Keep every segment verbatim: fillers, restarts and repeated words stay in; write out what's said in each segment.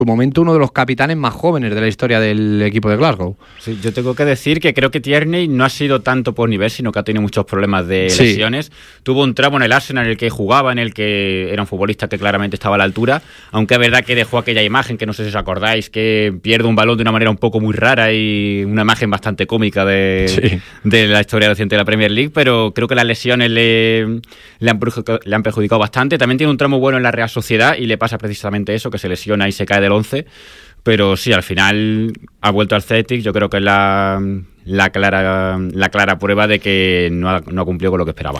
de momento uno de los capitanes más jóvenes de la historia del equipo de Glasgow. Sí, yo tengo que decir que creo que Tierney no ha sido tanto por nivel, sino que ha tenido muchos problemas de Sí. lesiones. Tuvo un tramo en el Arsenal en el que jugaba, en el que era un futbolista que claramente estaba a la altura, aunque es verdad que dejó aquella imagen, que no sé si os acordáis, que pierde un balón de una manera un poco muy rara y una imagen bastante cómica de, Sí. de la historia reciente de la Premier League, pero creo que las lesiones le, le, han perjudicado, le han perjudicado bastante. También tiene un tramo bueno en la Real Sociedad y le pasa precisamente eso, que se lesiona y se cae del once, pero sí, al final ha vuelto al Celtic. Yo creo que es la, la, clara, la clara prueba de que no ha, no ha cumplido con lo que esperaba.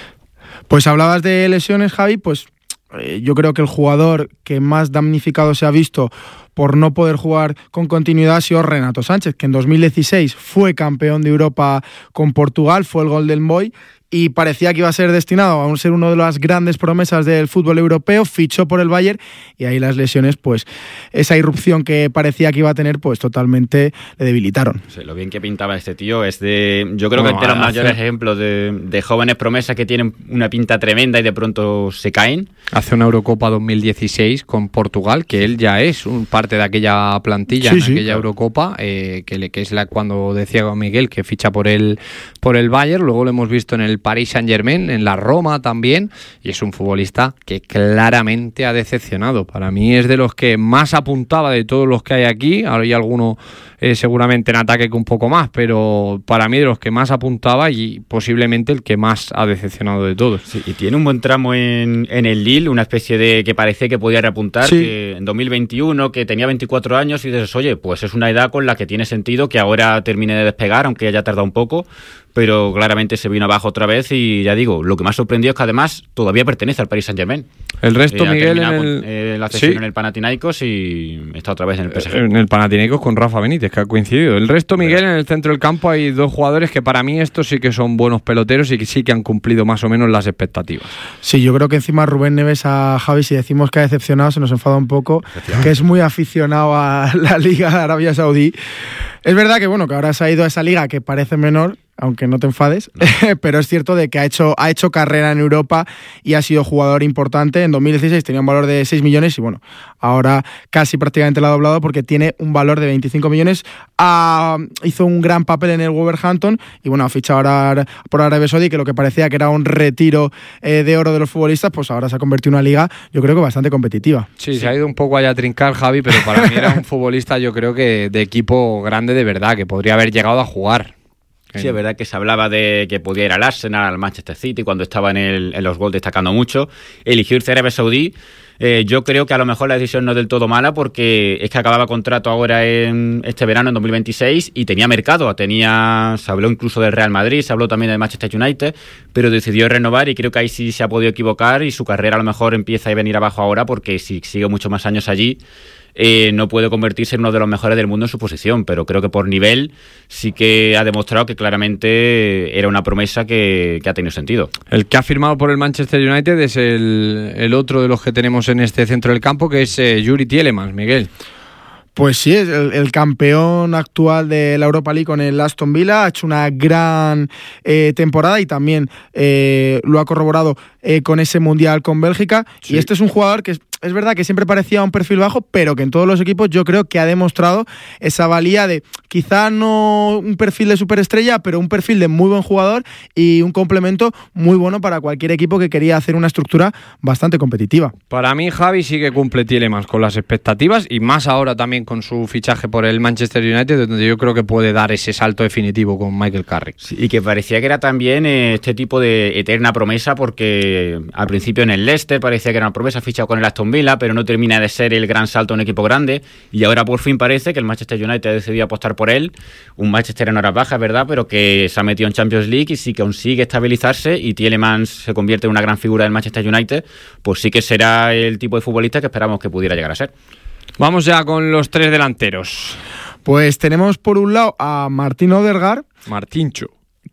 Pues hablabas de lesiones, Javi, pues eh, yo creo que el jugador que más damnificado se ha visto por no poder jugar con continuidad ha sido Renato Sánchez, que en dos mil dieciséis fue campeón de Europa con Portugal, fue el Golden Boy, y parecía que iba a ser destinado a ser uno de las grandes promesas del fútbol europeo, fichó por el Bayern y ahí las lesiones, pues esa irrupción que parecía que iba a tener, pues totalmente le debilitaron. Sí, lo bien que pintaba este tío es de, yo creo Bueno, que es de los hace... mayores ejemplos de, de jóvenes promesas que tienen una pinta tremenda y de pronto se caen. Hace una Eurocopa dos mil dieciséis con Portugal, que él ya es un parte de aquella plantilla, sí, en sí, aquella claro. Eurocopa, eh, que, le, que es la cuando decía Miguel que ficha por el, por el Bayern. Luego lo hemos visto en el Paris Saint-Germain, en la Roma también, y es un futbolista que claramente ha decepcionado. Para mí es de los que más apuntaba de todos los que hay aquí. Ahora hay alguno eh, seguramente en ataque que un poco más, pero para mí de los que más apuntaba y posiblemente el que más ha decepcionado de todos. Sí, y tiene un buen tramo en, en el Lille, una especie de que parece que podía reapuntar, Sí. que en dos mil veintiuno, que tenía veinticuatro años, y dices, oye, pues es una edad con la que tiene sentido que ahora termine de despegar, aunque haya tardado un poco, pero claramente se vino abajo otra vez. Y ya digo, lo que más sorprendió es que además todavía pertenece al Paris Saint-Germain. El resto, Eh, ha Miguel, en terminado el... con, eh, la cesión Sí. en el Panathinaikos y está otra vez en el P S G. En el Panathinaikos con Rafa Benítez, que ha coincidido. El resto, Miguel, en el centro del campo hay dos jugadores que para mí estos sí que son buenos peloteros y que sí que han cumplido más o menos las expectativas. Sí, yo creo que encima Rubén Neves, a Javi, si decimos que ha decepcionado, se nos enfada un poco, que es muy aficionado a la Liga de Arabia Saudí. Es verdad que bueno, que ahora se ha ido a esa liga que parece menor, aunque no te enfades, no. Pero es cierto de que ha hecho, ha hecho carrera en Europa y ha sido jugador importante. En dos mil dieciséis tenía un valor de seis millones y bueno, ahora casi prácticamente lo ha doblado porque tiene un valor de veinticinco millones. Ah, hizo un gran papel en el Wolverhampton y bueno, ha fichado ahora por Arabia Saudí, que lo que parecía que era un retiro eh, de oro de los futbolistas, pues ahora se ha convertido en una liga, yo creo que bastante competitiva. Sí, sí, se ha ido un poco allá a trincar, Javi, pero para mí era un futbolista, yo creo que de equipo grande de verdad, que podría haber llegado a jugar. Sí, es verdad que se hablaba de que podía ir al Arsenal, al Manchester City, cuando estaba en, el, en los Gold destacando mucho. Eligió irse a Arabia Saudí. Eh, yo creo que a lo mejor la decisión no es del todo mala, porque es que acababa contrato ahora en este verano, en dos mil veintiséis, y tenía mercado. Tenía, se habló incluso del Real Madrid, se habló también del Manchester United, pero decidió renovar y creo que ahí sí se ha podido equivocar y su carrera a lo mejor empieza a venir abajo ahora, porque si sigue muchos más años allí, Eh, no puede convertirse en uno de los mejores del mundo en su posición, pero creo que por nivel sí que ha demostrado que claramente era una promesa que, que ha tenido sentido. El que ha firmado por el Manchester United es el, el otro de los que tenemos en este centro del campo, que es eh, Yuri Tielemans, Miguel. Pues sí, es el, el campeón actual de la Europa League con el Aston Villa, ha hecho una gran eh, temporada y también eh, lo ha corroborado eh, con ese Mundial con Bélgica. Sí. Y este es un jugador que es, es verdad que siempre parecía un perfil bajo, pero que en todos los equipos yo creo que ha demostrado esa valía de quizá no un perfil de superestrella, pero un perfil de muy buen jugador y un complemento muy bueno para cualquier equipo que quería hacer una estructura bastante competitiva. Para mí, Javi sí que cumple Tielemans con las expectativas y más ahora también con su fichaje por el Manchester United, donde yo creo que puede dar ese salto definitivo con Michael Carrick. Sí, y que parecía que era también eh, este tipo de eterna promesa, porque al principio en el Leicester parecía que era una promesa, fichado con el Aston Villa, pero no termina de ser el gran salto en un equipo grande, y ahora por fin parece que el Manchester United ha decidido apostar por él, un Manchester en horas bajas, ¿verdad?, pero que se ha metido en Champions League y si consigue estabilizarse y Tielemans se convierte en una gran figura del Manchester United, pues sí que será el tipo de futbolista que esperamos que pudiera llegar a ser. Vamos ya con los tres delanteros. Pues tenemos por un lado a Martín Odegaard, Martíncho,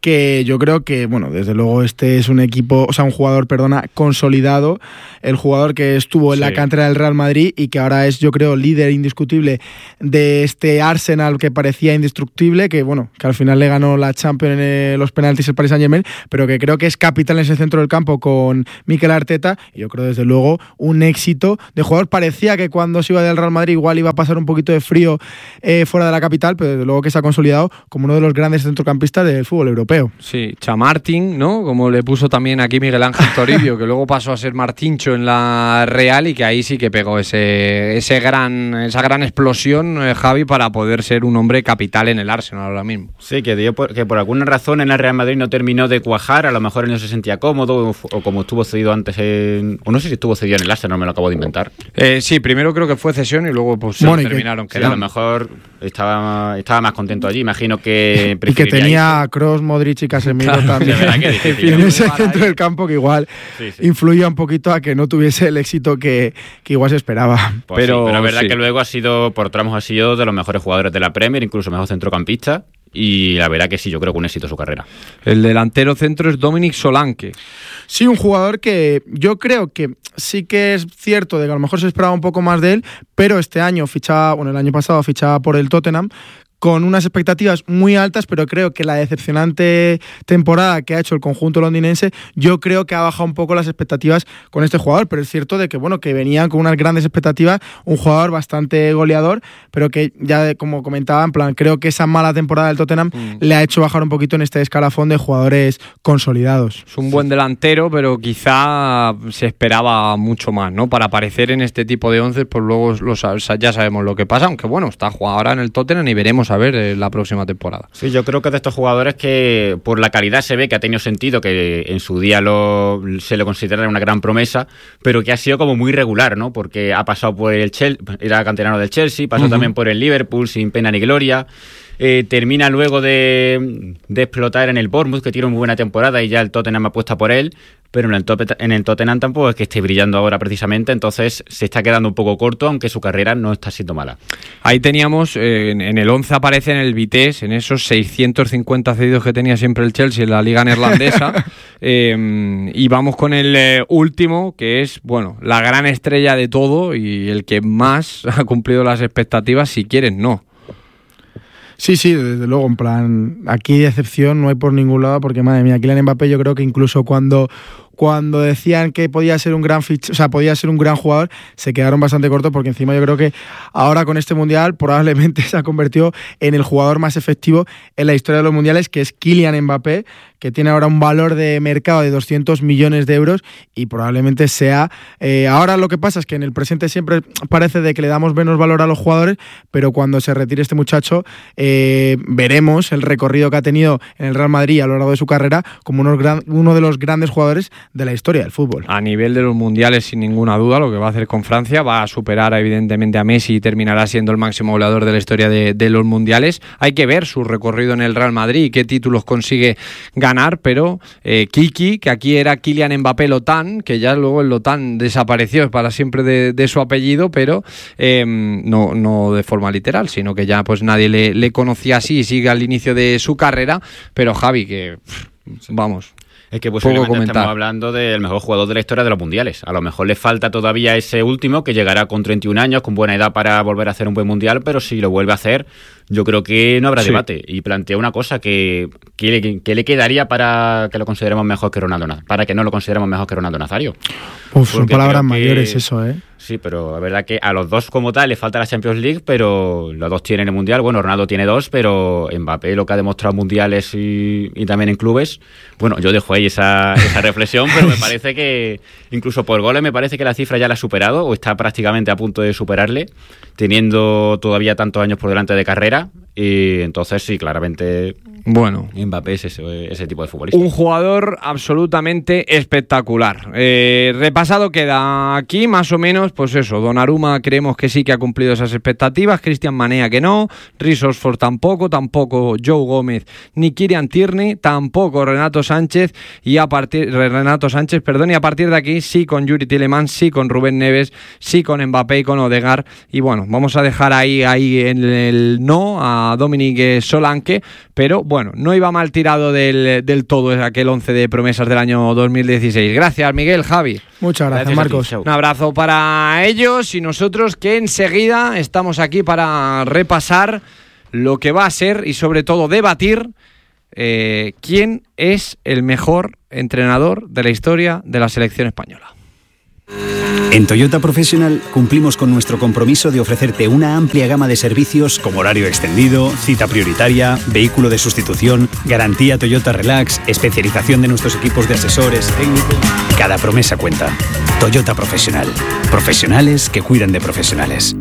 que yo creo que, bueno, desde luego este es un equipo, o sea, un jugador, perdona, consolidado, el jugador que estuvo en sí. la cantera del Real Madrid y que ahora es, yo creo, líder indiscutible de este Arsenal que parecía indestructible, que bueno, que al final le ganó la Champions en los penaltis el Paris Saint-Germain, pero que creo que es capital en ese centro del campo con Mikel Arteta, y yo creo desde luego un éxito de jugador. Parecía que cuando se iba del Real Madrid igual iba a pasar un poquito de frío eh, fuera de la capital, pero desde luego que se ha consolidado como uno de los grandes centrocampistas del fútbol europeo. Sí, Chamartín, ¿no? Como le puso también aquí Miguel Ángel Toribio, que luego pasó a ser Martincho en la Real y que ahí sí que pegó ese, ese gran, esa gran explosión, eh, Javi, para poder ser un hombre capital en el Arsenal ahora mismo. Sí, que, dio por, que por alguna razón en el Real Madrid no terminó de cuajar, a lo mejor él no se sentía cómodo o, o como estuvo cedido antes en... o no sé si estuvo cedido en el Arsenal, no me lo acabo de inventar. Eh, sí, primero creo que fue cesión y luego pues bueno, terminaron que, quedando. Sí, a lo mejor estaba, estaba más contento allí, imagino que y que tenía a Kroos, Modric y Casemiro también en ese centro del campo que igual sí, sí. influía un poquito a que no tuviese el éxito que, que igual se esperaba. Pues pero, sí, pero la verdad sí. que luego ha sido, por tramos ha sido de los mejores jugadores de la Premier, incluso mejor centrocampista. Y la verdad que sí, yo creo que un éxito su carrera. El delantero centro es Dominic Solanke. Sí, un jugador que yo creo que sí que es cierto de que a lo mejor se esperaba un poco más de él, pero este año fichaba, bueno, el año pasado fichaba por el Tottenham, con unas expectativas muy altas, pero creo que la decepcionante temporada que ha hecho el conjunto londinense, yo creo que ha bajado un poco las expectativas con este jugador, pero es cierto de que bueno, que venían con unas grandes expectativas, un jugador bastante goleador, pero que ya como comentaba, en plan, creo que esa mala temporada del Tottenham mm. le ha hecho bajar un poquito en este escalafón de jugadores consolidados. Es un buen delantero, pero quizá se esperaba mucho más, ¿no? Para aparecer en este tipo de once, pues luego los, ya sabemos lo que pasa, aunque bueno, está jugando ahora en el Tottenham y veremos a ver eh, la próxima temporada. Sí, yo creo que de estos jugadores que por la calidad se ve que ha tenido sentido, que en su día lo, se le considera una gran promesa, pero que ha sido como muy regular, ¿no? Porque ha pasado por el Chelsea, era canterano del Chelsea, pasó uh-huh. también por el Liverpool sin pena ni gloria. Eh, termina luego de, de explotar en el Bournemouth, que tiene una muy buena temporada y ya el Tottenham apuesta por él, pero en el, top, en el Tottenham tampoco es que esté brillando ahora precisamente, entonces se está quedando un poco corto, aunque su carrera no está siendo mala. Ahí teníamos, eh, en, en el once aparece en el Vitesse, en esos seiscientos cincuenta cedidos que tenía siempre el Chelsea en la liga neerlandesa, eh, y vamos con el eh, último, que es, bueno, la gran estrella de todo y el que más ha cumplido las expectativas, si quieren, no. Sí, sí, desde luego, en plan, aquí decepción no hay por ningún lado, porque madre mía, Kylian Mbappé yo creo que incluso cuando cuando decían que podía ser un gran fich- o sea, podía ser un gran jugador, se quedaron bastante cortos, porque encima yo creo que ahora con este mundial probablemente se ha convertido en el jugador más efectivo en la historia de los mundiales, que es Kylian Mbappé, que tiene ahora un valor de mercado de doscientos millones de euros y probablemente sea... Eh, ahora lo que pasa es que en el presente siempre parece de que le damos menos valor a los jugadores, pero cuando se retire este muchacho eh, veremos el recorrido que ha tenido en el Real Madrid a lo largo de su carrera como unos gran, uno de los grandes jugadores de la historia del fútbol. A nivel de los mundiales, sin ninguna duda, lo que va a hacer con Francia, va a superar evidentemente a Messi y terminará siendo el máximo goleador de la historia de, de los mundiales. Hay que ver su recorrido en el Real Madrid y qué títulos consigue ganar, pero eh, Kiki, que aquí era Kylian Mbappé Lotán, que ya luego el Lotán desapareció para siempre de, de su apellido, pero eh, no, no de forma literal, sino que ya pues nadie le, le conocía así y sigue al inicio de su carrera, pero Javi, que pff, vamos... Es que posiblemente estamos hablando del mejor jugador de la historia de los mundiales. A lo mejor le falta todavía ese último, que llegará con treinta y un años, con buena edad para volver a hacer un buen mundial, pero si lo vuelve a hacer, yo creo que no habrá sí. debate. Y plantea una cosa, que, que, le, que le quedaría para que lo consideremos mejor que Ronaldo, para que no lo consideremos mejor que Ronaldo Nazario. Uf, son palabras mayores eso, ¿eh? Sí, pero la verdad que a los dos como tal le falta la Champions League, pero los dos tienen el Mundial. Bueno, Ronaldo tiene dos, pero Mbappé lo que ha demostrado en mundiales y, y también en clubes, bueno, yo dejo ahí esa, esa reflexión, pero me parece que incluso por goles me parece que la cifra ya la ha superado o está prácticamente a punto de superarle, teniendo todavía tantos años por delante de carrera. Y entonces sí, claramente bueno, Mbappé es ese, ese tipo de futbolista. Un jugador absolutamente espectacular. Eh, repasado queda aquí más o menos, pues eso, Donnarumma creemos que sí que ha cumplido esas expectativas, Cristian Manea que no, Reece Oxford tampoco, tampoco Joe Gómez ni Kieran Tierney, tampoco Renato Sánchez y a partir Renato Sánchez, perdón, y a partir de aquí sí con Yuri Tielemans, sí con Rubén Neves, sí con Mbappé y con Odegaard, y bueno, vamos a dejar ahí ahí en el no a Dominic Solanke, pero bueno, no iba mal tirado del, del todo aquel once de promesas del año dos mil dieciséis. Gracias, Miguel, Javi. Muchas gracias, gracias Marcos. Un abrazo para ellos y nosotros, que enseguida estamos aquí para repasar lo que va a ser y sobre todo debatir eh, quién es el mejor entrenador de la historia de la selección española. En Toyota Professional cumplimos con nuestro compromiso de ofrecerte una amplia gama de servicios como horario extendido, cita prioritaria, vehículo de sustitución, garantía Toyota Relax, especialización de nuestros equipos de asesores técnicos. Cada promesa cuenta. Toyota Professional. Profesionales que cuidan de profesionales.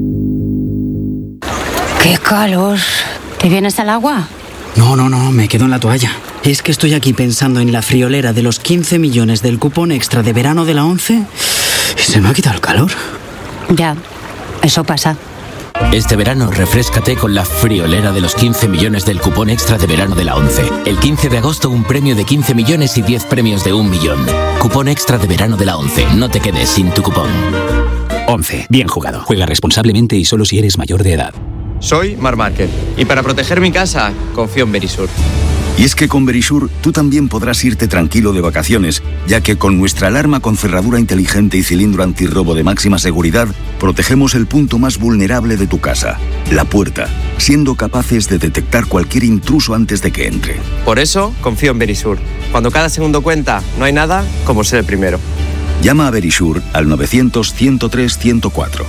¡Qué calor! ¿Te vienes al agua? No, no, no, me quedo en la toalla. Es que estoy aquí pensando en la friolera de los quince millones del cupón extra de verano de la ONCE y se me ha quitado el calor. Ya, eso pasa. Este verano refréscate con la friolera de los quince millones del cupón extra de verano de la ONCE. El quince de agosto un premio de quince millones y diez premios de un millón. Cupón extra de verano de la ONCE. No te quedes sin tu cupón. ONCE. Bien jugado. Juega responsablemente y solo si eres mayor de edad. Soy Marc Márquez y para proteger mi casa confío en Verisur. Y es que con Verisur tú también podrás irte tranquilo de vacaciones, ya que con nuestra alarma con cerradura inteligente y cilindro antirrobo de máxima seguridad, protegemos el punto más vulnerable de tu casa, la puerta, siendo capaces de detectar cualquier intruso antes de que entre. Por eso confío en Verisur. Cuando cada segundo cuenta, no hay nada como ser el primero. Llama a Verisur al novecientos, ciento tres, ciento cuatro.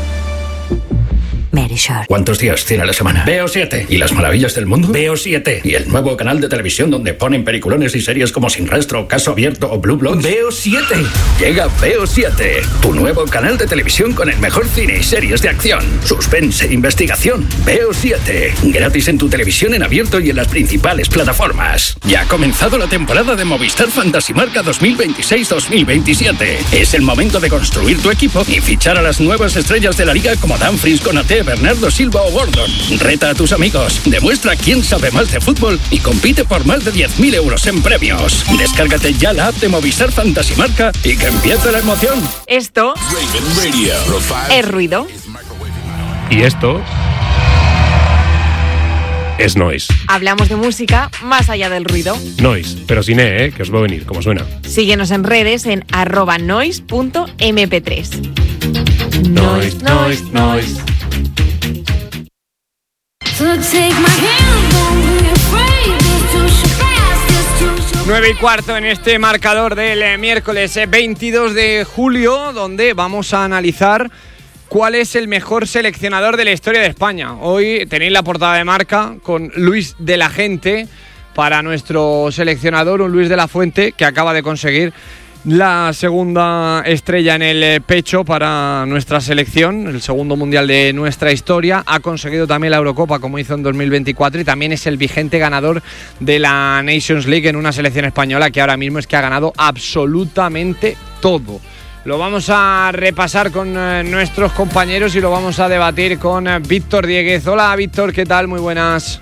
¿Cuántos días tiene la semana? Veo siete. ¿Y las maravillas del mundo? Veo siete. ¿Y el nuevo canal de televisión donde ponen peliculones y series como Sin Rastro, Caso Abierto o Blue Bloods? Veo siete. Llega Veo siete, tu nuevo canal de televisión con el mejor cine y series de acción, suspense e investigación. Veo siete. Gratis en tu televisión en abierto y en las principales plataformas. Ya ha comenzado la temporada de Movistar Fantasy Marca dos mil veintiséis dos mil veintisiete. Es el momento de construir tu equipo y fichar a las nuevas estrellas de la liga como Dumfries, Konaté, Bernardo Silva o Gordon. Reta a tus amigos, demuestra quién sabe más de fútbol y compite por más de diez mil euros en premios. Descárgate ya la app de Movistar Fantasy Marca y que empiece la emoción. Esto es ruido. Y esto es noise. Hablamos de música más allá del ruido. Noise, pero sin E, ¿eh? Que os va a venir, como suena. Síguenos en redes en arroba noise punto eme pe tres. Noise, noise, noise. nueve y cuarto en este marcador del miércoles veintidós de julio, donde vamos a analizar cuál es el mejor seleccionador de la historia de España. Hoy tenéis la portada de Marca con Luis de la Gente para nuestro seleccionador, un Luis de la Fuente que acaba de conseguir la segunda estrella en el pecho para nuestra selección, el segundo mundial de nuestra historia. Ha conseguido también la Eurocopa, como hizo en dos mil veinticuatro, y también es el vigente ganador de la Nations League en una selección española que ahora mismo es que ha ganado absolutamente todo. Lo vamos a repasar con eh, nuestros compañeros y lo vamos a debatir con eh, Víctor Dieguez. Hola, Víctor, ¿qué tal? Muy buenas.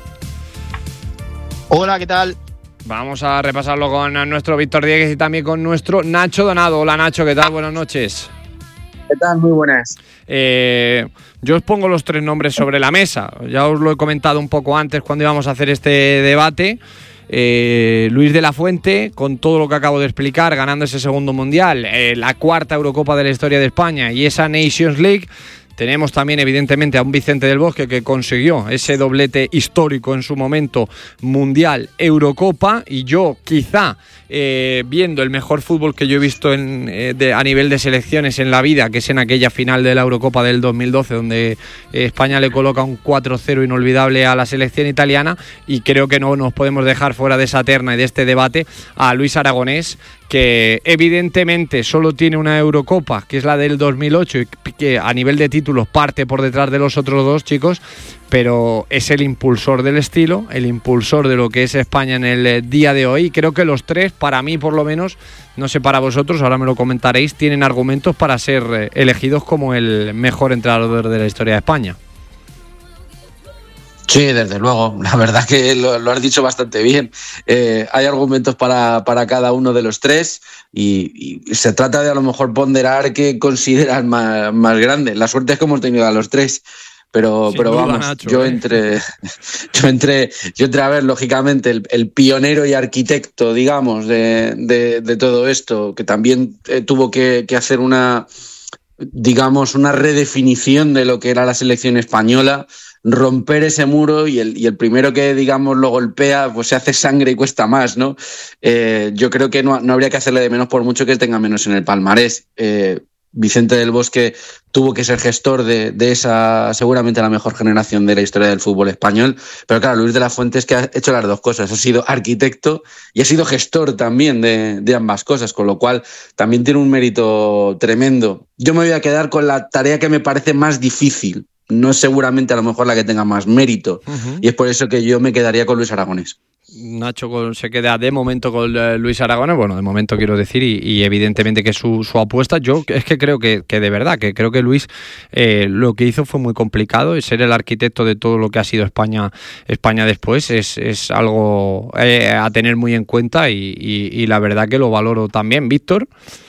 Hola, ¿qué tal? Vamos a repasarlo con nuestro Víctor Dieguez y también con nuestro Nacho Donado. Hola, Nacho, ¿qué tal? Buenas noches. ¿Qué tal? Muy buenas. Eh, yo os pongo los tres nombres sobre la mesa. Ya os lo he comentado un poco antes cuando íbamos a hacer este debate. Eh, Luis de la Fuente, con todo lo que acabo de explicar, ganando ese segundo mundial, eh, la cuarta Eurocopa de la historia de España y esa Nations League. Tenemos también, evidentemente, a un Vicente del Bosque que consiguió ese doblete histórico en su momento, Mundial, Eurocopa, y yo, quizá, eh, viendo el mejor fútbol que yo he visto en, eh, de, a nivel de selecciones en la vida, que es en aquella final de la Eurocopa del dos mil doce, donde eh, España le coloca un cuatro cero inolvidable a la selección italiana, y creo que no nos podemos dejar fuera de esa terna y de este debate a Luis Aragonés, que evidentemente solo tiene una Eurocopa, que es la del dos mil ocho, y que a nivel de títulos parte por detrás de los otros dos, chicos, pero es el impulsor del estilo, el impulsor de lo que es España en el día de hoy. Creo que los tres, para mí por lo menos, no sé para vosotros, ahora me lo comentaréis, tienen argumentos para ser elegidos como el mejor entrenador de la historia de España. Sí, desde luego. La verdad que lo, lo has dicho bastante bien. Eh, hay argumentos para, para cada uno de los tres y, y se trata de a lo mejor ponderar qué consideran más, más grande. La suerte es que hemos tenido a los tres, pero, Sin pero duda, vamos, Nacho, yo ¿eh? entré, yo entré, yo entré a ver, lógicamente, el, el pionero y arquitecto, digamos, de, de, de todo esto, que también eh, tuvo que, que hacer una, digamos, una redefinición de lo que era la selección española, romper ese muro y el, y el primero que, digamos, lo golpea, pues se hace sangre y cuesta más, ¿no? Eh, yo creo que no, no habría que hacerle de menos por mucho que él tenga menos en el palmarés. Eh, Vicente del Bosque tuvo que ser gestor de, de esa, seguramente la mejor generación de la historia del fútbol español, pero claro, Luis de la Fuente es que ha hecho las dos cosas, ha sido arquitecto y ha sido gestor también de, de ambas cosas, con lo cual también tiene un mérito tremendo. Yo me voy a quedar con la tarea que me parece más difícil, no es seguramente a lo mejor la que tenga más mérito, uh-huh. y es por eso que yo me quedaría con Luis Aragonés. Nacho con, se queda de momento con eh, Luis Aragonés, bueno, de momento quiero decir, y, y evidentemente que es su, su apuesta. Yo es que creo que, que de verdad, que creo que Luis eh, lo que hizo fue muy complicado, y ser el arquitecto de todo lo que ha sido España España después es, es algo eh, a tener muy en cuenta, y, y, y la verdad que lo valoro también. Víctor.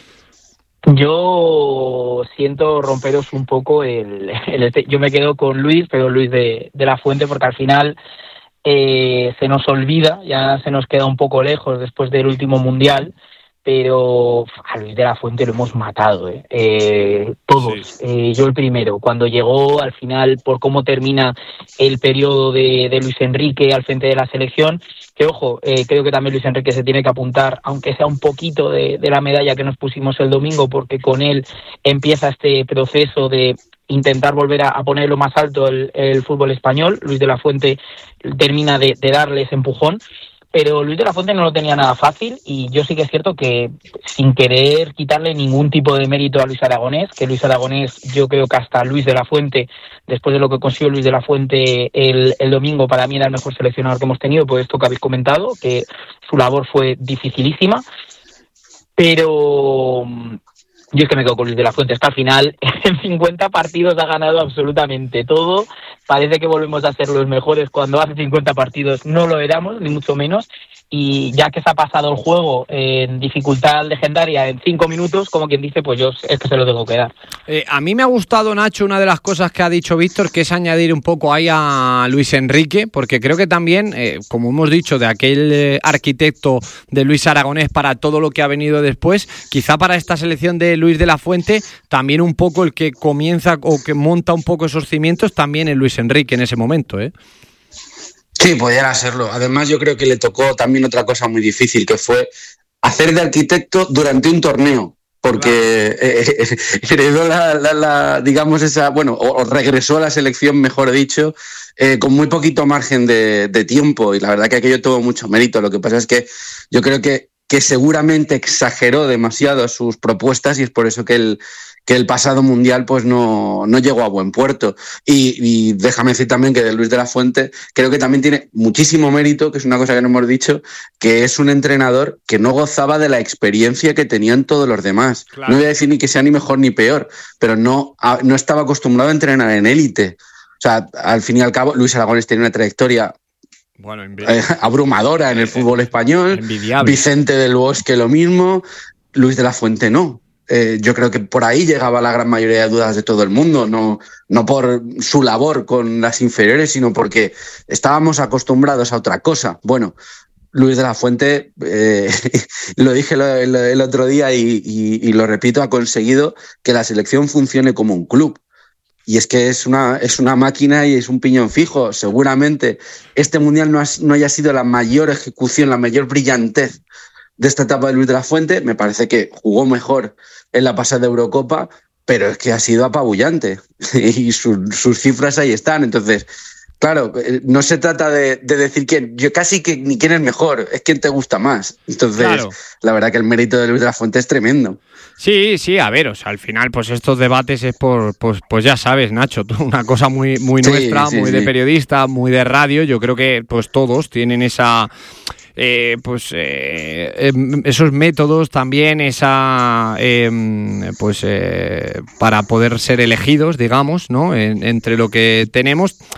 Yo siento romperos un poco el, el este. Yo me quedo con Luis, pero Luis de, de la Fuente, porque al final eh, se nos olvida, ya se nos queda un poco lejos después del último mundial, pero a Luis de la Fuente lo hemos matado, ¿eh? Eh, todos, sí. eh, yo el primero, cuando llegó al final, por cómo termina el periodo de, de Luis Enrique al frente de la selección, que ojo, eh, creo que también Luis Enrique se tiene que apuntar, aunque sea un poquito de, de la medalla que nos pusimos el domingo, porque con él empieza este proceso de intentar volver a, a poner lo más alto el, el fútbol español. Luis de la Fuente termina de, de darle ese empujón, pero Luis de la Fuente no lo tenía nada fácil, y yo sí que es cierto que, sin querer quitarle ningún tipo de mérito a Luis Aragonés, que Luis Aragonés, yo creo que hasta Luis de la Fuente, después de lo que consiguió Luis de la Fuente el, el domingo, para mí era el mejor seleccionador que hemos tenido, por esto que habéis comentado, que su labor fue dificilísima, pero yo es que me quedo con Luis de la Fuente. Hasta el final, en cincuenta partidos ha ganado absolutamente todo. Parece que volvemos a ser los mejores cuando hace cincuenta partidos no lo éramos, ni mucho menos. Y ya que se ha pasado el juego en dificultad legendaria en cinco minutos, como quien dice, pues yo es que se lo tengo que dar. Eh, a mí me ha gustado, Nacho, una de las cosas que ha dicho Víctor, que es añadir un poco ahí a Luis Enrique, porque creo que también, eh, como hemos dicho, de aquel eh, arquitecto de Luis Aragonés para todo lo que ha venido después, quizá para esta selección de Luis de la Fuente, también un poco el que comienza o que monta un poco esos cimientos también es Luis Enrique en ese momento, ¿eh? Sí, pudiera serlo. Además, yo creo que le tocó también otra cosa muy difícil, que fue hacer de arquitecto durante un torneo, porque claro. eh, eh, heredó la, la, la, digamos, esa, bueno, o, o regresó a la selección, mejor dicho, eh, con muy poquito margen de, de tiempo, y la verdad que aquello tuvo mucho mérito. Lo que pasa es que yo creo que, que seguramente exageró demasiado sus propuestas, y es por eso que el que el pasado mundial pues no, no llegó a buen puerto. Y, y déjame decir también que de Luis de la Fuente creo que también tiene muchísimo mérito, que es una cosa que no hemos dicho, que es un entrenador que no gozaba de la experiencia que tenían todos los demás. Claro. No voy a decir ni que sea ni mejor ni peor, pero no, a, no estaba acostumbrado a entrenar en élite. O sea, al fin y al cabo, Luis Aragonés tiene una trayectoria bueno, eh, abrumadora en el fútbol español. Envidiable. Vicente del Bosque lo mismo, Luis de la Fuente no. Eh, yo creo que por ahí llegaba la gran mayoría de dudas de todo el mundo, no, no por su labor con las inferiores, sino porque estábamos acostumbrados a otra cosa. Bueno, Luis de la Fuente, eh, lo dije el, el, el otro día y, y, y lo repito, ha conseguido que la selección funcione como un club. Y es que es una, es una máquina y es un piñón fijo. Seguramente este mundial no, ha, no haya sido la mayor ejecución, la mayor brillantez de esta etapa de Luis de la Fuente. Me parece que jugó mejor en la pasada Eurocopa, pero es que ha sido apabullante y su, sus cifras ahí están. Entonces, claro, no se trata de, de decir quién, yo casi que ni quién es mejor, es quién te gusta más. Entonces, claro, la verdad que el mérito de Luis de la Fuente es tremendo. Sí, sí, a ver, o sea, al final, pues estos debates es por, pues, pues ya sabes, Nacho, una cosa muy, muy sí, nuestra, sí, muy sí. de periodista, muy de radio. Yo creo que, pues todos tienen esa... Eh, pues eh, esos métodos también, esa eh, pues eh, para poder ser elegidos, digamos, ¿no? En, entre lo que tenemos,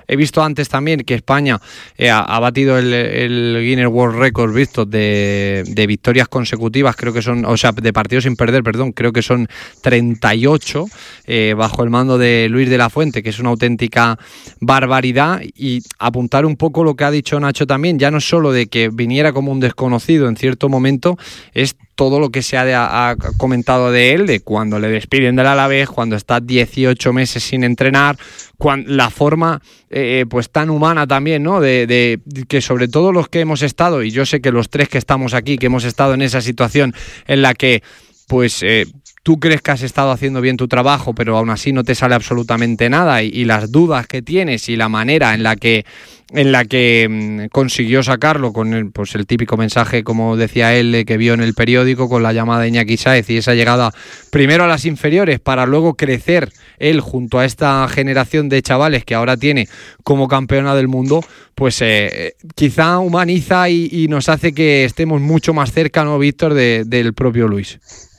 He visto antes también que España eh, ha, ha batido el, el Guinness World Record visto de, de victorias consecutivas, creo que son, o sea, de partidos sin perder, perdón, creo que son treinta y ocho eh, bajo el mando de Luis de la Fuente, que es una auténtica barbaridad. Y apuntar un poco lo que ha dicho Nacho también, ya no solo de que viniera como un desconocido en cierto momento, es todo lo que se ha, de, ha comentado de él, de cuando le despiden del Alavés, cuando está dieciocho meses sin entrenar, cuando, la forma eh, pues tan humana también, ¿no? De, de que sobre todo los que hemos estado, y yo sé que los tres que estamos aquí, que hemos estado en esa situación en la que pues eh, tú crees que has estado haciendo bien tu trabajo, pero aún así no te sale absolutamente nada, y, y las dudas que tienes y la manera en la que en la que mmm, consiguió sacarlo con el, pues el típico mensaje, como decía él, que vio en el periódico con la llamada de Iñaki Sáez y esa llegada primero a las inferiores para luego crecer él junto a esta generación de chavales que ahora tiene como campeona del mundo, pues eh, quizá humaniza y, y nos hace que estemos mucho más cerca, ¿no, Víctor?, de, del propio Luis.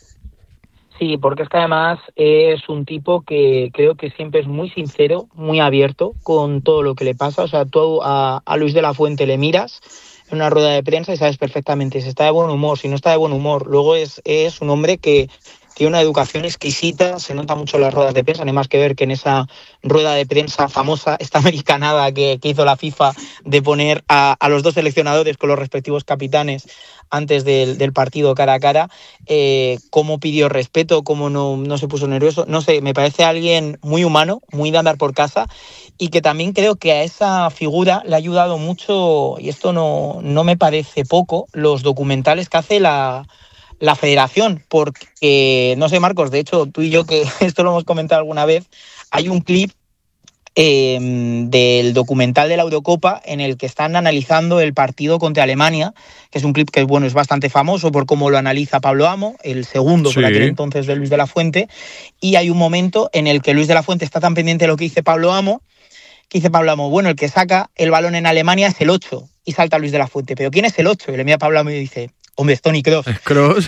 Sí, porque es que además es un tipo que creo que siempre es muy sincero, muy abierto con todo lo que le pasa. O sea, tú a, a Luis de la Fuente le miras en una rueda de prensa y sabes perfectamente si está de buen humor, si no está de buen humor. Luego es, es un hombre que tiene una educación exquisita, se nota mucho en las ruedas de prensa, no hay más que ver que en esa rueda de prensa famosa, esta americanada que, que hizo la FIFA de poner a, a los dos seleccionadores con los respectivos capitanes antes del, del partido cara a cara, eh, cómo pidió respeto, cómo no, no se puso nervioso, no sé, me parece alguien muy humano, muy de andar por casa, y que también creo que a esa figura le ha ayudado mucho, y esto no, no me parece poco, los documentales que hace la... la federación, porque, no sé, Marcos, de hecho, tú y yo, que esto lo hemos comentado alguna vez, hay un clip eh, del documental de la Eurocopa en el que están analizando el partido contra Alemania, que es un clip que, bueno, es bastante famoso por cómo lo analiza Pablo Amo, el segundo sí. por aquel entonces de Luis de la Fuente, y hay un momento en el que Luis de la Fuente está tan pendiente de lo que dice Pablo Amo, que dice Pablo Amo, bueno, el que saca el balón en Alemania es el ocho, y salta Luis de la Fuente, ¿pero quién es el ocho? Y le mira a Pablo Amo y dice... Hombre, es Toni Kroos. Kroos.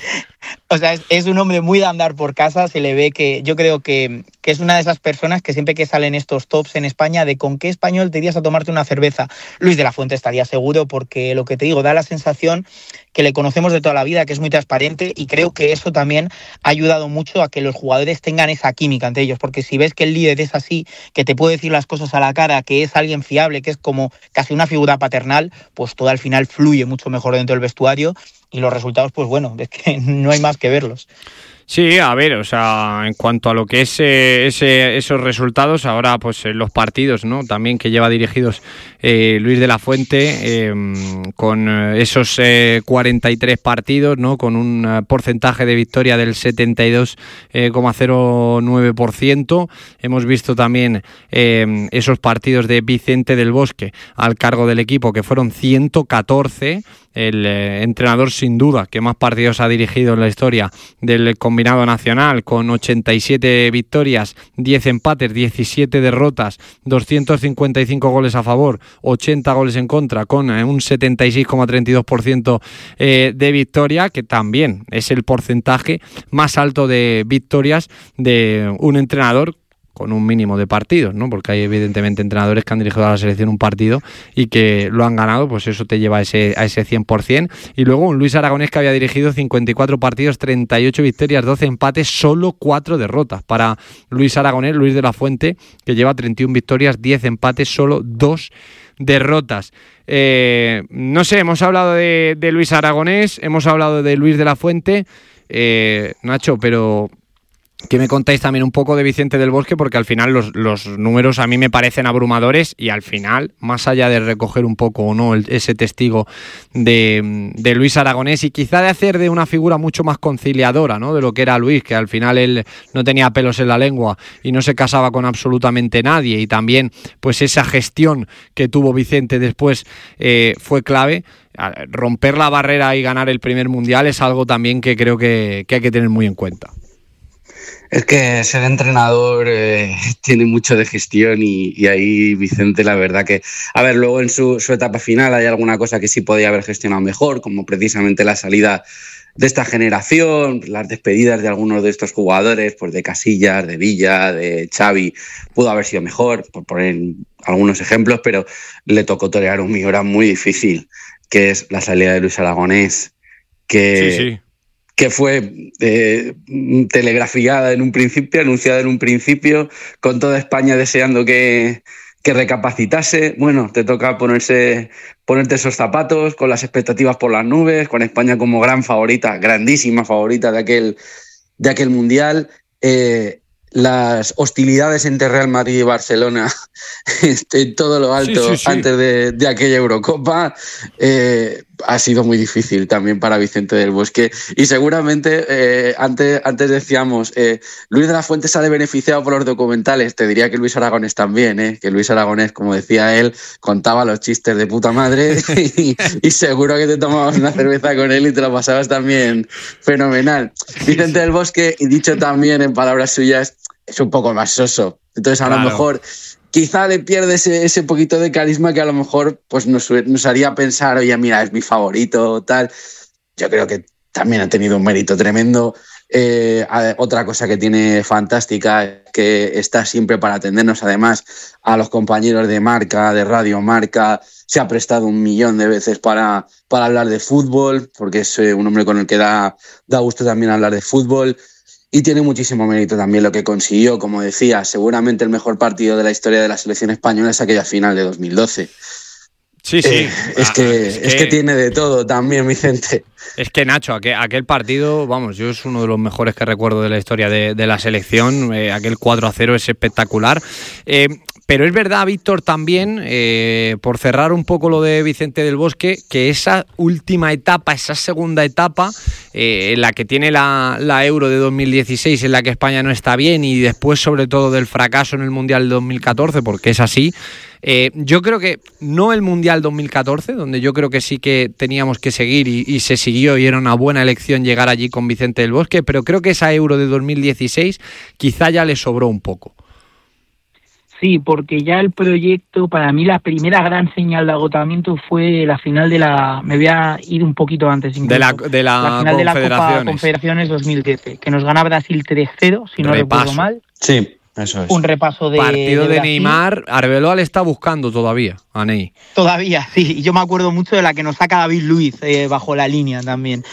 O sea, es, es un hombre muy de andar por casa, se le ve que yo creo que, que es una de esas personas que siempre que salen estos tops en España, de con qué español te irías a tomarte una cerveza, Luis de la Fuente estaría seguro, porque lo que te digo, da la sensación que le conocemos de toda la vida, que es muy transparente, y creo que eso también ha ayudado mucho a que los jugadores tengan esa química entre ellos, porque si ves que el líder es así, que te puede decir las cosas a la cara, que es alguien fiable, que es como casi una figura paternal, pues todo al final fluye mucho mejor dentro del vestuario, y los resultados, pues bueno, es que no hay más que verlos. Sí, a ver, o sea, en cuanto a lo que es eh, ese, esos resultados, ahora pues eh, los partidos, ¿no? También que lleva dirigidos eh, Luis de la Fuente, eh, con esos eh, cuarenta y tres partidos, ¿no? Con un uh, porcentaje de victoria del setenta y dos coma cero nueve por ciento. Hemos visto también eh, esos partidos de Vicente del Bosque al cargo del equipo, que fueron ciento catorce. El eh, entrenador sin duda que más partidos ha dirigido en la historia del combinado nacional, con ochenta y siete victorias, diez empates, diecisiete derrotas, doscientos cincuenta y cinco goles a favor, ochenta goles en contra, con eh, un setenta y seis coma treinta y dos por ciento eh, de victoria, que también es el porcentaje más alto de victorias de un entrenador con un mínimo de partidos, ¿no? Porque hay evidentemente entrenadores que han dirigido a la selección un partido y que lo han ganado, pues eso te lleva a ese, a ese cien por ciento. Y luego un Luis Aragonés que había dirigido cincuenta y cuatro partidos, treinta y ocho victorias, doce empates, solo cuatro derrotas. Para Luis Aragonés, Luis de la Fuente, que lleva treinta y una victorias, diez empates, solo dos derrotas. Eh, no sé, hemos hablado de, de Luis Aragonés, hemos hablado de Luis de la Fuente, eh, Nacho, pero... ¿qué me contáis también un poco de Vicente del Bosque? Porque al final los, los números a mí me parecen abrumadores, y al final, más allá de recoger un poco o no el, ese testigo de, de Luis Aragonés, y quizá de hacer de una figura mucho más conciliadora, ¿no? De lo que era Luis, que al final él no tenía pelos en la lengua y no se casaba con absolutamente nadie, y también pues esa gestión que tuvo Vicente después eh, fue clave. Romper la barrera y ganar el primer mundial es algo también que creo que, que hay que tener muy en cuenta. Es que ser entrenador eh, tiene mucho de gestión, y, y ahí Vicente, la verdad que... A ver, luego en su, su etapa final hay alguna cosa que sí podía haber gestionado mejor, como precisamente la salida de esta generación, las despedidas de algunos de estos jugadores, pues de Casillas, de Villa, de Xavi, pudo haber sido mejor, por poner algunos ejemplos, pero le tocó torear un Miura muy difícil, que es la salida de Luis Aragonés, que, sí, sí. que fue eh, telegrafiada en un principio, anunciada en un principio, con toda España deseando que... que recapacitase. Bueno, te toca ponerse, ponerte esos zapatos con las expectativas por las nubes, con España como gran favorita, grandísima favorita de aquel, de aquel Mundial. Eh, las hostilidades entre Real Madrid y Barcelona en todo lo alto sí, sí, sí. antes de, de aquella Eurocopa eh, ha sido muy difícil también para Vicente del Bosque, y seguramente eh, antes, antes decíamos eh, Luis de la Fuente sale beneficiado por los documentales. Te diría que Luis Aragonés también, eh, que Luis Aragonés, como decía él, contaba los chistes de puta madre y, y seguro que te tomabas una cerveza con él y te lo pasabas también fenomenal. Vicente del Bosque, y dicho también en palabras suyas, es un poco más soso. Entonces a claro. lo mejor quizá le pierde ese, ese poquito de carisma que a lo mejor pues nos, nos haría pensar, oye, mira, es mi favorito, tal. Yo creo que también ha tenido un mérito tremendo. Eh, otra cosa que tiene fantástica es que está siempre para atendernos, además, a los compañeros de Marca, de Radio Marca. Se ha prestado un millón de veces para, para hablar de fútbol, porque es un hombre con el que da, da gusto también hablar de fútbol. Y tiene muchísimo mérito también lo que consiguió. Como decía, seguramente el mejor partido de la historia de la selección española es aquella final de dos mil doce. Sí, sí. Eh, es, ah, que, es, que, es que tiene de todo también, Vicente. Es que, Nacho, aquel, aquel partido, vamos, yo es uno de los mejores que recuerdo de la historia de, de la selección. Eh, aquel cuatro a cero es espectacular. Eh, pero es verdad, Víctor, también, eh, por cerrar un poco lo de Vicente del Bosque, que esa última etapa, esa segunda etapa, eh, en la que tiene la, la Euro de dos mil dieciséis, en la que España no está bien, y después, sobre todo, del fracaso en el Mundial de dos mil catorce, porque es así. Eh, yo creo que no el Mundial dos mil catorce, donde yo creo que sí que teníamos que seguir y, y se siguió y era una buena elección llegar allí con Vicente del Bosque, pero creo que esa Euro de dos mil dieciséis quizá ya le sobró un poco. Sí, porque ya el proyecto, para mí la primera gran señal de agotamiento fue la final de la... Me voy a ir un poquito antes. Incluso, de la, de la, la final de la Copa Confederaciones dos mil trece, que nos gana Brasil tres cero, si no Repaso. recuerdo mal. Sí. Eso es. Un repaso de partido de, de Neymar. Arbeloa le está buscando todavía a Ney. Todavía, sí. Y yo me acuerdo mucho de la que nos saca David Luiz eh, bajo la línea también.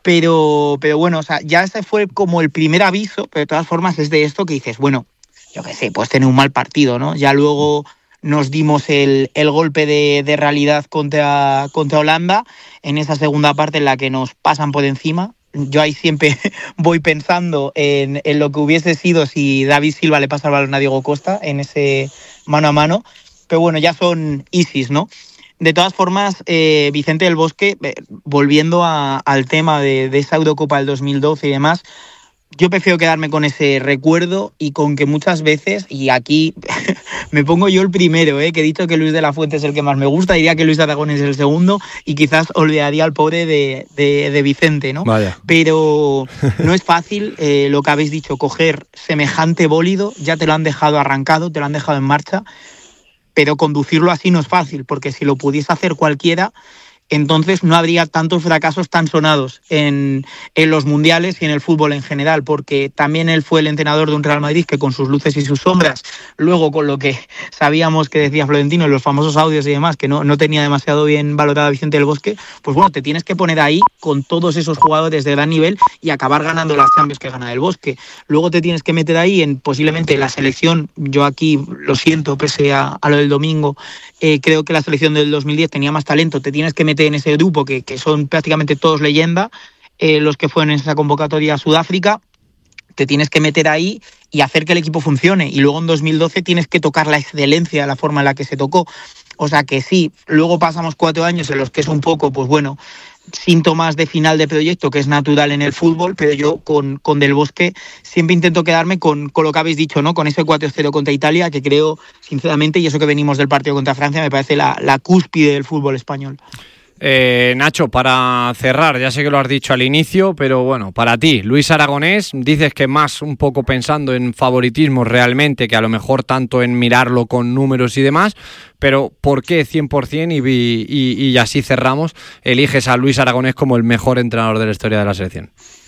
Pero, pero bueno, o sea, ya ese fue como el primer aviso, pero de todas formas es de esto que dices, bueno, yo qué sé, puedes tener un mal partido, ¿no? Ya luego nos dimos el, el golpe de, de realidad contra, contra Holanda en esa segunda parte en la que nos pasan por encima. Yo ahí siempre voy pensando en, en lo que hubiese sido si David Silva le pasa el balón a Diego Costa en ese mano a mano. Pero bueno, ya son easies, ¿no? De todas formas, eh, Vicente del Bosque, eh, volviendo a, al tema de, de esa Eurocopa del dos mil doce y demás, yo prefiero quedarme con ese recuerdo y con que muchas veces, y aquí me pongo yo el primero, ¿eh? que he dicho que Luis de la Fuente es el que más me gusta, diría que Luis Aragonés es el segundo y quizás olvidaría al pobre de, de, de Vicente, ¿no? Vaya. Pero no es fácil eh, lo que habéis dicho, coger semejante bólido, ya te lo han dejado arrancado, te lo han dejado en marcha, pero conducirlo así no es fácil, porque si lo pudiese hacer cualquiera, entonces no habría tantos fracasos tan sonados en, en los mundiales y en el fútbol en general, porque también él fue el entrenador de un Real Madrid que con sus luces y sus sombras, luego con lo que sabíamos que decía Florentino en los famosos audios y demás, que no, no tenía demasiado bien valorado a Vicente del Bosque, pues bueno, te tienes que poner ahí con todos esos jugadores de gran nivel y acabar ganando las Champions que gana el Bosque. Luego te tienes que meter ahí en posiblemente la selección, yo aquí lo siento, pese a, a lo del domingo, eh, creo que la selección del dos mil diez tenía más talento, te tienes que meter en ese grupo que, que son prácticamente todos leyenda, eh, los que fueron en esa convocatoria a Sudáfrica, te tienes que meter ahí y hacer que el equipo funcione, y luego en dos mil doce tienes que tocar la excelencia, la forma en la que se tocó, o sea que sí, luego pasamos cuatro años en los que es un poco, pues bueno, síntomas de final de proyecto, que es natural en el fútbol, pero yo con, con Del Bosque siempre intento quedarme con, con lo que habéis dicho, ¿no? Con ese cuatro cero contra Italia, que creo, sinceramente, y eso que venimos del partido contra Francia, me parece la, la cúspide del fútbol español. Eh, Nacho, para cerrar, ya sé que lo has dicho al inicio, pero bueno, para ti, Luis Aragonés, dices que más un poco pensando en favoritismo realmente, que a lo mejor tanto en mirarlo con números y demás, pero ¿por qué cien por ciento? Y, y, y así cerramos, eliges a Luis Aragonés como el mejor entrenador de la historia de la selección.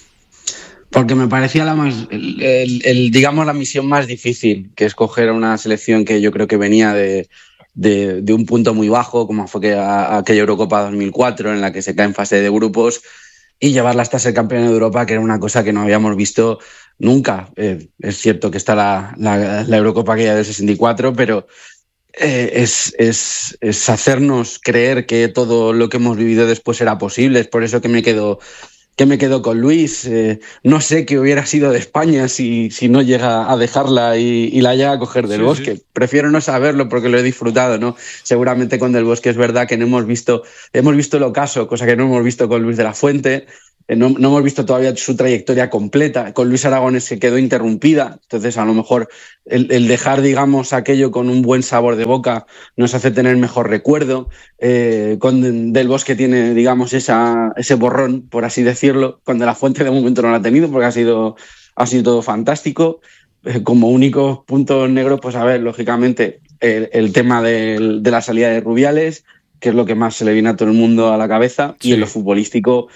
Porque me parecía la más, el, el, el, digamos, la misión más difícil, que escoger una selección que yo creo que venía de, de, de un punto muy bajo, como fue que a, a aquella Eurocopa dos mil cuatro, en la que se cae en fase de grupos, y llevarla hasta ser campeón de Europa, que era una cosa que no habíamos visto nunca. Eh, es cierto que está la, la, la Eurocopa aquella del sesenta y cuatro, pero eh, es, es, es hacernos creer que todo lo que hemos vivido después era posible. Es por eso que me quedo... que me quedo con Luis. Eh, no sé qué hubiera sido de España si, si no llega a dejarla y, y la llega a coger del sí, Bosque. Sí. Prefiero no saberlo porque lo he disfrutado, ¿no? Seguramente con Del Bosque es verdad que no hemos visto, hemos visto el ocaso, cosa que no hemos visto con Luis de la Fuente. Eh, no, no hemos visto todavía su trayectoria completa. Con Luis Aragonés se quedó interrumpida. Entonces, a lo mejor el, el dejar, digamos, aquello con un buen sabor de boca nos hace tener mejor recuerdo. Eh, con Del Bosque tiene, digamos, esa, ese borrón, por así decirlo. Con De la Fuente de momento no lo ha tenido porque ha sido, ha sido todo fantástico. Eh, como único punto negro, pues a ver, lógicamente, el, el tema de, de la salida de Rubiales, que es lo que más se le viene a todo el mundo a la cabeza, sí. Y en lo futbolístico...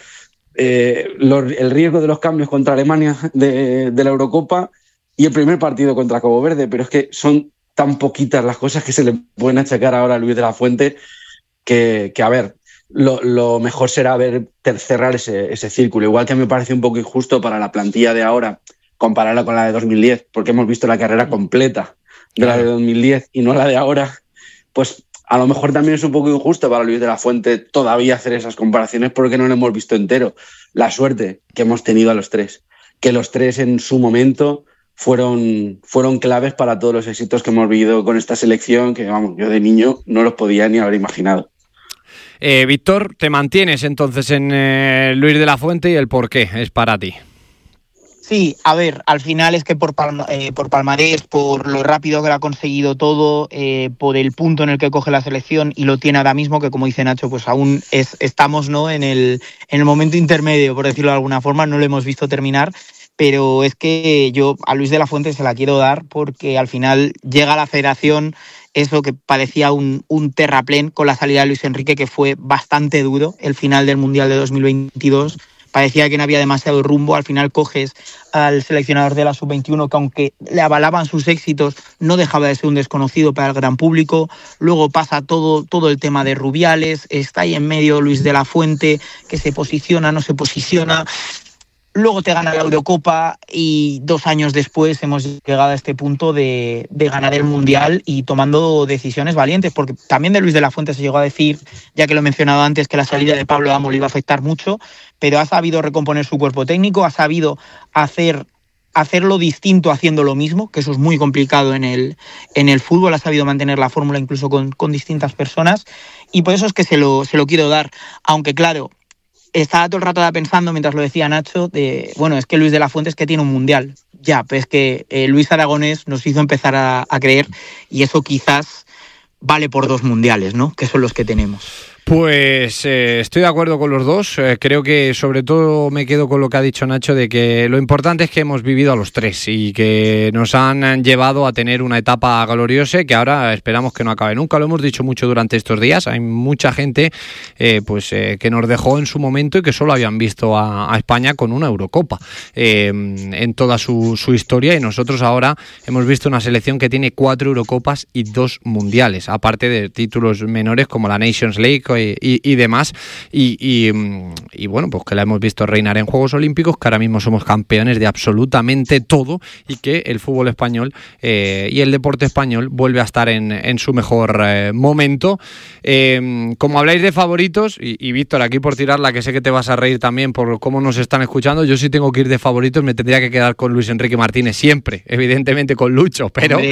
Eh, lo, el riesgo de los cambios contra Alemania de, de la Eurocopa y el primer partido contra Cabo Verde, pero es que son tan poquitas las cosas que se le pueden achacar ahora a Luis de la Fuente que, que a ver, lo, lo mejor será ver cerrar ese, ese círculo, igual que me parece un poco injusto para la plantilla de ahora compararla con la de dos mil diez, porque hemos visto la carrera completa de la de dos mil diez y no la de ahora, pues a lo mejor también es un poco injusto para Luis de la Fuente todavía hacer esas comparaciones porque no lo hemos visto entero. La suerte que hemos tenido a los tres, que los tres en su momento fueron, fueron claves para todos los éxitos que hemos vivido con esta selección, que vamos, yo de niño no los podía ni haber imaginado. Eh, Víctor, ¿te mantienes entonces en eh, Luis de la Fuente y el por qué es para ti? Sí, a ver, al final es que por, palma, eh, por palmarés, por lo rápido que lo ha conseguido todo, eh, por el punto en el que coge la selección y lo tiene ahora mismo, que como dice Nacho, pues aún es, estamos, ¿no?, en el, en el momento intermedio, por decirlo de alguna forma, no lo hemos visto terminar, pero es que yo a Luis de la Fuente se la quiero dar porque al final llega a la federación eso que parecía un, un terraplén con la salida de Luis Enrique, que fue bastante duro, el final del Mundial de dos mil veintidós. Parecía que no había demasiado rumbo. Al final coges al seleccionador de la sub veintiuno, que aunque le avalaban sus éxitos, no dejaba de ser un desconocido para el gran público. Luego pasa todo, todo el tema de Rubiales, está ahí en medio Luis de la Fuente, que se posiciona, no se posiciona. Luego te gana la Eurocopa y dos años después hemos llegado a este punto de, de ganar el Mundial y tomando decisiones valientes, porque también de Luis de la Fuente se llegó a decir, ya que lo he mencionado antes, que la salida de Pablo Amo le iba a afectar mucho, pero ha sabido recomponer su cuerpo técnico, ha sabido hacer, hacerlo distinto haciendo lo mismo, que eso es muy complicado en el, en el fútbol, ha sabido mantener la fórmula incluso con, con distintas personas y por eso es que se lo, se lo quiero dar, aunque claro, estaba todo el rato pensando, mientras lo decía Nacho, de bueno, es que Luis de la Fuente es que tiene un mundial. Ya, pues es que eh, Luis Aragonés nos hizo empezar a, a creer y eso quizás vale por dos mundiales, ¿no? Que son los que tenemos. Pues eh, estoy de acuerdo con los dos. Eh, creo que sobre todo me quedo con lo que ha dicho Nacho, de que lo importante es que hemos vivido a los tres y que nos han llevado a tener una etapa gloriosa que ahora esperamos que no acabe nunca. Lo hemos dicho mucho durante estos días. Hay mucha gente eh, pues eh, que nos dejó en su momento y que solo habían visto a, a España con una Eurocopa eh, en toda su, su historia, y nosotros ahora hemos visto una selección que tiene cuatro Eurocopas y dos mundiales, aparte de títulos menores como la Nations League Y, y, y demás y, y, y bueno, pues que la hemos visto reinar en Juegos Olímpicos, que ahora mismo somos campeones de absolutamente todo y que el fútbol español eh, y el deporte español vuelve a estar en, en su mejor eh, momento. Eh, como habláis de favoritos, y, y Víctor, aquí por tirarla, que sé que te vas a reír también por cómo nos están escuchando, yo sí tengo que ir de favoritos, me tendría que quedar con Luis Enrique Martínez siempre, evidentemente con Lucho, pero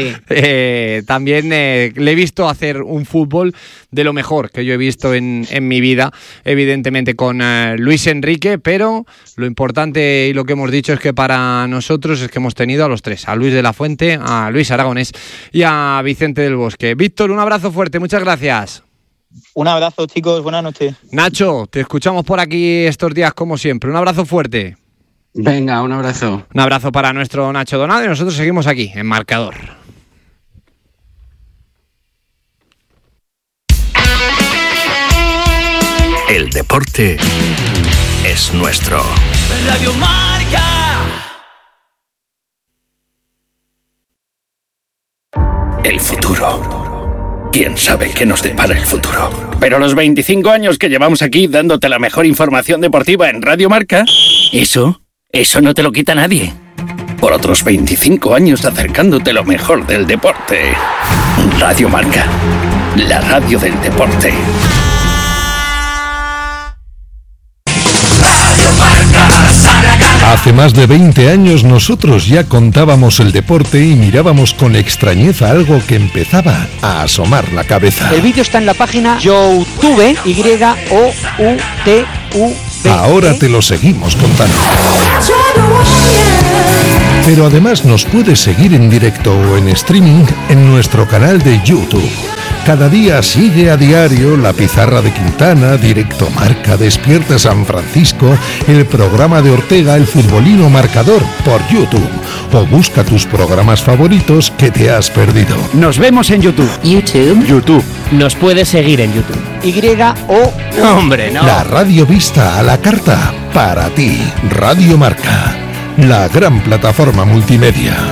eh, también eh, le he visto hacer un fútbol de lo mejor que yo he visto en, en mi vida, evidentemente con eh, Luis Enrique, pero lo importante y lo que hemos dicho es que para nosotros es que hemos tenido a los tres, a Luis de la Fuente, a Luis Aragonés y a Vicente del Bosque. Víctor, un abrazo fuerte, muchas gracias. Un abrazo, chicos, buenas noches. Nacho, te escuchamos por aquí estos días como siempre. Un abrazo fuerte. Venga, un abrazo. Un abrazo para nuestro Nacho Donado y nosotros seguimos aquí, en Marcador. El deporte es nuestro. Radio Marca. El futuro. ¿Quién sabe qué nos depara el futuro? Pero los veinticinco años que llevamos aquí dándote la mejor información deportiva en Radio Marca, eso, eso no te lo quita nadie. Por otros veinticinco años acercándote lo mejor del deporte. Radio Marca, la radio del deporte. Hace más de veinte años nosotros ya contábamos el deporte y mirábamos con extrañeza algo que empezaba a asomar la cabeza. El vídeo está en la página YouTube, Y O U T U B. Ahora te lo seguimos contando. Pero además nos puedes seguir en directo o en streaming en nuestro canal de YouTube. Cada día sigue a diario La Pizarra de Quintana, Directo Marca, Despierta San Francisco, el programa de Ortega, El Futbolino Marcador, por YouTube. O busca tus programas favoritos que te has perdido. Nos vemos en YouTube. YouTube. YouTube. Nos puedes seguir en YouTube. Y O... Hombre, no. La radio vista a la carta, para ti. Radio Marca, la gran plataforma multimedia.